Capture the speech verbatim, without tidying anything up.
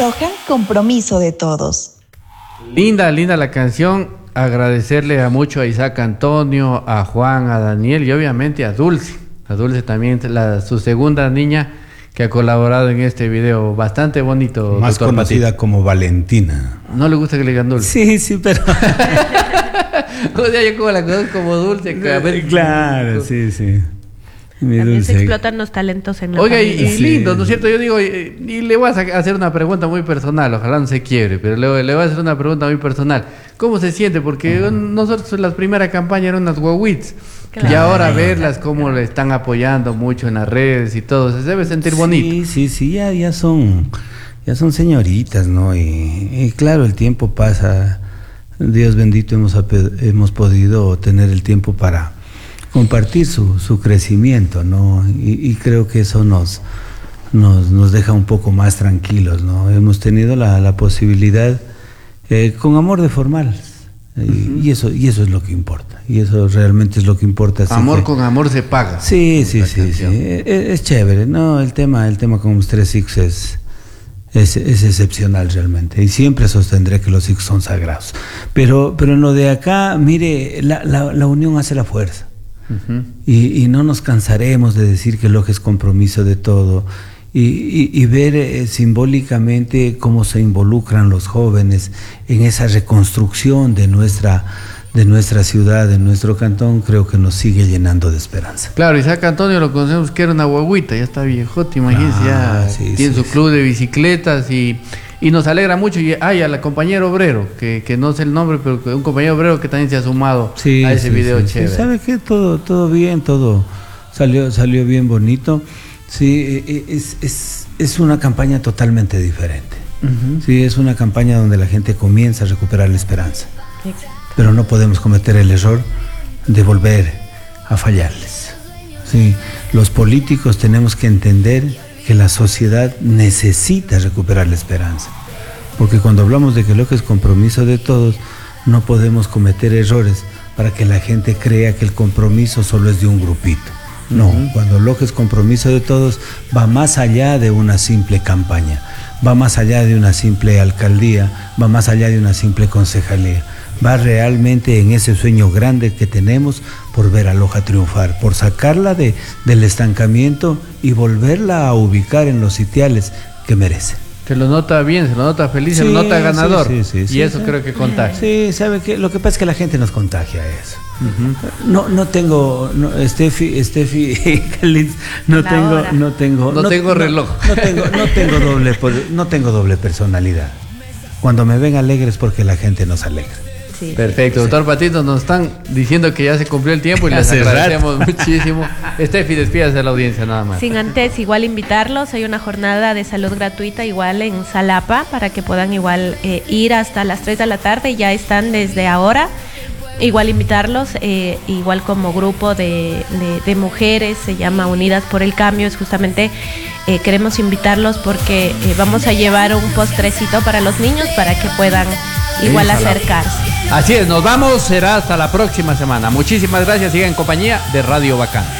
Loja, compromiso de todos. Linda, linda la canción. Agradecerle a mucho a Isaac Antonio, a Juan, a Daniel y obviamente a Dulce. A Dulce también, la, su segunda niña que ha colaborado en este video. Bastante bonito. Más conocida Patito. Como Valentina. ¿No le gusta que le digan Dulce? Sí, sí, pero... O sea, yo como la conozco como Dulce. A ver, claro, sí, sí. Mi También dulce. Se explotan los talentos en la Oiga, y, y sí. lindo, ¿no es cierto? Yo digo, y, y le voy a hacer una pregunta muy personal, ojalá no se quiebre, pero le, le voy a hacer una pregunta muy personal. ¿Cómo se siente? Porque uh-huh. nosotros en la primera campaña eran unas guaguits, claro. Y ahora verlas cómo le están apoyando mucho en las redes y todo, se debe sentir sí, bonito. Sí, sí, sí, ya, ya son, ya son señoritas, ¿no? Y, y claro, el tiempo pasa, Dios bendito, hemos, hemos podido tener el tiempo para compartir su, su crecimiento, ¿no? Y, y creo que eso nos, nos, nos deja un poco más tranquilos, ¿no? Hemos tenido la, la posibilidad, eh, con amor de formales, y, uh-huh. y, eso, y eso es lo que importa, y eso realmente es lo que importa. Así amor que, con amor se paga. Sí, sí, sí, sí, es, es chévere, ¿no? El tema, el tema con los tres hijos es... Es, es excepcional realmente, y siempre sostendré que los hijos son sagrados. Pero, pero en lo de acá, mire, la, la, la unión hace la fuerza. Uh-huh. y, y no nos cansaremos de decir que Loja es compromiso de todo, y, y, y ver eh, simbólicamente cómo se involucran los jóvenes en esa reconstrucción de nuestra, de nuestra ciudad, de nuestro cantón, creo que nos sigue llenando de esperanza. Claro, Isaac Antonio lo conocemos que era una guaguita, ya está viejote, imagínense, ah, ya sí, tiene sí, su sí. club de bicicletas y... Y nos alegra mucho, y hay al compañero obrero, que, que no sé el nombre, pero un compañero obrero que también se ha sumado sí, a ese sí, video sí, chévere. Sí. ¿Sabe qué? Todo, todo bien, todo salió, salió bien bonito. Sí, es, es, es una campaña totalmente diferente. Uh-huh. Sí, es una campaña donde la gente comienza a recuperar la esperanza. Exacto. Pero no podemos cometer el error de volver a fallarles. Sí, los políticos tenemos que entender que la sociedad necesita recuperar la esperanza, porque cuando hablamos de que Loja es compromiso de todos, no podemos cometer errores para que la gente crea que el compromiso solo es de un grupito. No, uh-huh. Cuando Loja es compromiso de todos, va más allá de una simple campaña, va más allá de una simple alcaldía, va más allá de una simple concejalía, va realmente en ese sueño grande que tenemos por ver a Loja triunfar, por sacarla de, del estancamiento y volverla a ubicar en los sitiales que merece. Se lo nota bien, se lo nota feliz, sí, se lo nota ganador, sí, sí, sí, y sí, eso sí. Creo que contagia. Sí, ¿sabe qué? Lo que pasa es que la gente nos contagia eso. Uh-huh. No, no tengo, no, Steffi, Steffi, no la tengo, hora. no tengo, no, no tengo reloj, no, no tengo, no tengo doble, no tengo doble personalidad. Cuando me ven alegre es porque la gente nos alegra. Sí. Perfecto, doctor sí. Patito, nos están diciendo que ya se cumplió el tiempo y les agradecemos rato. muchísimo. Steffi, despídase de la audiencia nada más. Sin antes igual invitarlos, hay una jornada de salud gratuita igual en Salapa para que puedan igual eh, ir hasta las tres de la tarde, ya están desde ahora. Igual invitarlos, eh, igual como grupo de, de, de mujeres, se llama Unidas por el Cambio, es justamente eh, queremos invitarlos porque eh, vamos a llevar un postrecito para los niños para que puedan igual acercarse. Así es, nos vamos, será hasta la próxima semana. Muchísimas gracias, sigan en compañía de Radio Bacán.